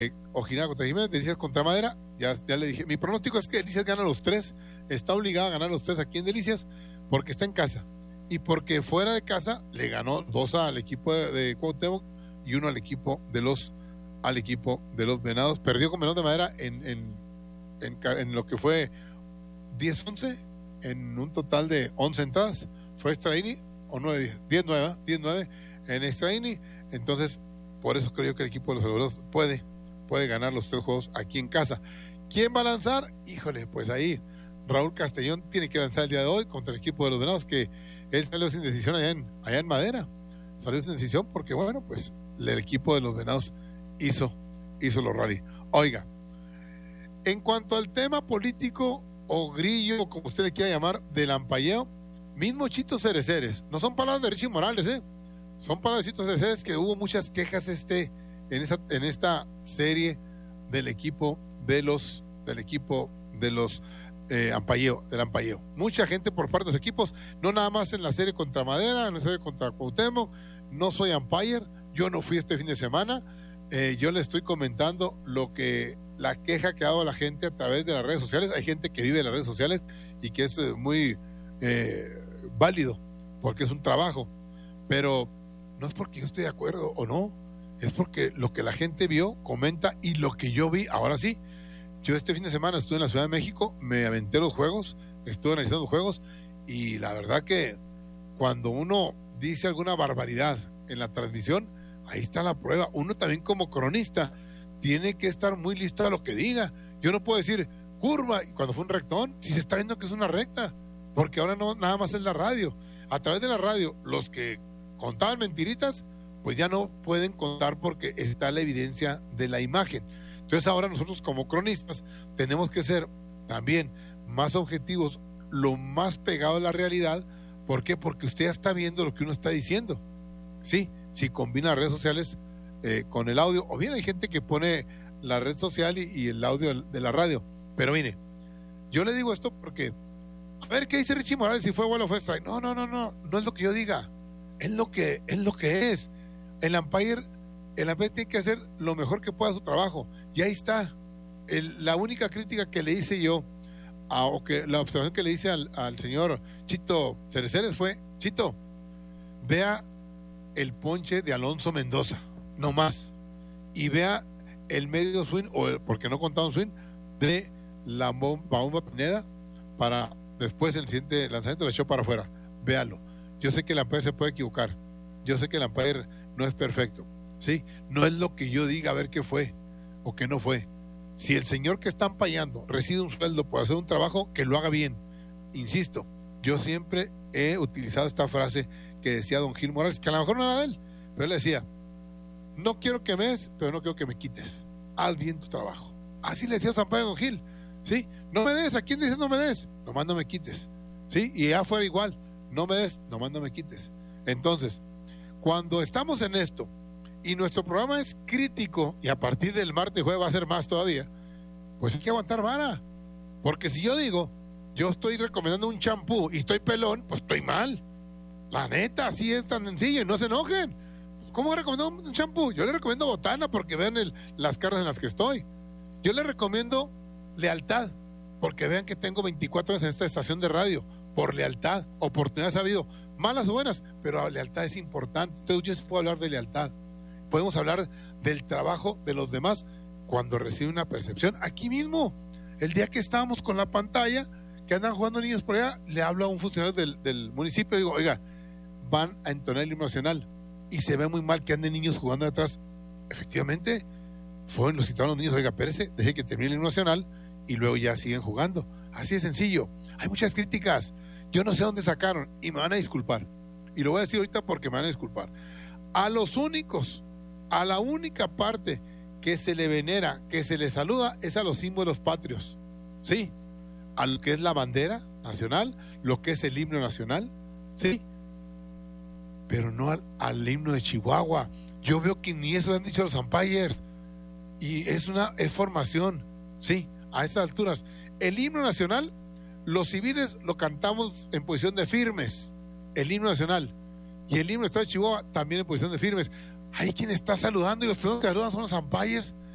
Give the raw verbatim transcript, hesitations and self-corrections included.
Ojinaga contra Jiménez, Delicias contra Madera. Ya, ya le dije, mi pronóstico es que Delicias gana los tres, está obligada a ganar los tres aquí en Delicias, porque está en casa, y porque fuera de casa le ganó dos al equipo de, de Cuauhtémoc y uno al equipo de los al equipo de los Venados. Perdió con Venados de Madera en, en, en, en lo que fue diez once, en un total de once entradas. Fue extra inning, o nueve, diez nueve, diez nueve en extra inning. Entonces, por eso creo yo que el equipo de los Algodones puede, puede ganar los tres juegos aquí en casa. ¿Quién va a lanzar? Híjole, pues ahí Raúl Castellón tiene que lanzar el día de hoy contra el equipo de los Venados, que él salió sin decisión allá en, allá en Madera. Salió sin decisión porque, bueno, pues el equipo de los Venados hizo, hizo los rally. Oiga, en cuanto al tema político o grillo, como usted le quiera llamar, del ampalleo, mismo Chito Cereceres, no son palabras de Richie Morales, ¿eh? Son palabras de Chito Cereceres, que hubo muchas quejas este, en, esa, en esta serie del equipo de los, del equipo de los eh, ampalleo, del ampalleo. Mucha gente por parte de los equipos, no nada más en la serie contra Madera, en la serie contra Cuauhtémoc. No soy umpire, yo no fui este fin de semana, eh, yo le estoy comentando lo que la queja que ha dado la gente a través de las redes sociales. Hay gente que vive en las redes sociales y que es eh, muy eh, válido, porque es un trabajo, pero no es porque yo esté de acuerdo o no, es porque lo que la gente vio, comenta, y lo que yo vi. Ahora sí, yo este fin de semana estuve en la Ciudad de México, me aventé los juegos, estuve analizando los juegos, y la verdad que cuando uno dice alguna barbaridad en la transmisión, ahí está la prueba. Uno también como cronista tiene que estar muy listo a lo que diga. Yo no puedo decir curva y cuando fue un rectón, si se está viendo que es una recta, porque ahora no nada más es la radio. A través de la radio, los que contaban mentiritas, pues ya no pueden contar porque está la evidencia de la imagen. Entonces ahora nosotros como cronistas tenemos que ser también más objetivos, lo más pegado a la realidad. ¿Por qué? Porque usted ya está viendo lo que uno está diciendo. Sí, si combina redes sociales eh, con el audio, o bien hay gente que pone la red social y, y el audio de la radio. Pero mire, yo le digo esto porque, a ver qué dice Richie Morales, si fue bueno o fue strike. No, no, no, no, no es lo que yo diga, es lo que es. Lo que es. El umpire, el umpire tiene que hacer lo mejor que pueda su trabajo. Y ahí está. El, la única crítica que le hice yo, a, o que la observación que le hice al, al señor Chito Cereceres fue: Chito, vea el ponche de Alonso Mendoza, no más, y vea el medio swing, o el, porque no contaba un swing, de la bomba Pineda, para después el siguiente lanzamiento la echó para afuera. Véalo. Yo sé que el umpire se puede equivocar, yo sé que el umpire no es perfecto, ¿sí? No es lo que yo diga a ver qué fue o qué no fue. Si el señor que está ampallando recibe un sueldo por hacer un trabajo, que lo haga bien. Insisto, yo siempre he utilizado esta frase que decía don Gil Morales, que a lo mejor no era de él, pero él decía: no quiero que me des, pero no quiero que me quites. Haz bien tu trabajo. Así le decía el umpire a don Gil, ¿sí? No me des, ¿a quién dices no me des? Nomás no me quites, ¿sí? Y allá afuera igual, no me des, nomás no me quites. Entonces, cuando estamos en esto y nuestro programa es crítico, y a partir del martes jueves va a ser más todavía, pues hay que aguantar vara. Porque si yo digo, yo estoy recomendando un champú y estoy pelón, pues estoy mal. La neta, así es tan sencillo, y no se enojen. ¿Cómo recomiendo un champú? Yo le recomiendo Botana, porque vean el, las caras en las que estoy. Yo le recomiendo Lealtad, porque vean que tengo veinticuatro años en esta estación de radio. Por lealtad, oportunidades ha habido, malas o buenas, pero la lealtad es importante. Entonces yo sí puedo hablar de lealtad. Podemos hablar del trabajo de los demás cuando recibe una percepción. Aquí mismo, el día que estábamos con la pantalla, que andan jugando niños por allá, le hablo a un funcionario del, del municipio y digo: oiga, van a entonar el himno nacional y se ve muy mal que anden niños jugando detrás. Efectivamente, fueron, los citaron los niños: oiga, espérese, deje que termine el himno nacional y luego ya siguen jugando. Así de sencillo. Hay muchas críticas, yo no sé dónde sacaron, y me van a disculpar, y lo voy a decir ahorita porque me van a disculpar. A los únicos, a la única parte que se le venera, que se le saluda, es a los símbolos patrios, sí, a lo que es la bandera nacional, lo que es el himno nacional, sí, pero no al, al himno de Chihuahua. Yo veo que ni eso han dicho los umpires, y es una es formación, sí, a estas alturas. El himno nacional, los civiles lo cantamos en posición de firmes, el himno nacional, y el himno del estado de Chihuahua también en posición de firmes. Hay quien está saludando, y los primeros que saludan son los umpires.